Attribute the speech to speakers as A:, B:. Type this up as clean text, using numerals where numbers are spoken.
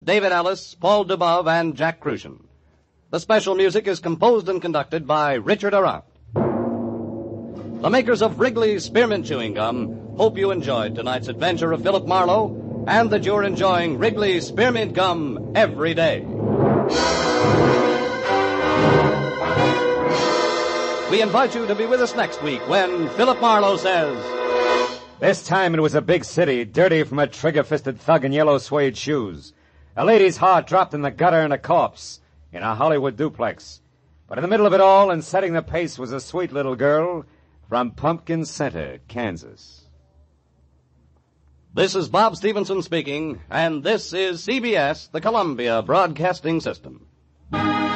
A: David Ellis, Paul Dubov, and Jack Crucian. The special music is composed and conducted by Richard Arant. The makers of Wrigley's Spearmint Chewing Gum hope you enjoyed tonight's adventure of Philip Marlowe and that you're enjoying Wrigley's Spearmint Gum every day. We invite you to be with us next week when Philip Marlowe says...
B: This time it was a big city, dirty from a trigger-fisted thug in yellow suede shoes. A lady's heart dropped in the gutter and a corpse in a Hollywood duplex. But in the middle of it all and setting the pace was a sweet little girl from Pumpkin Center, Kansas.
A: This is Bob Stevenson speaking, and this is CBS, the Columbia Broadcasting System.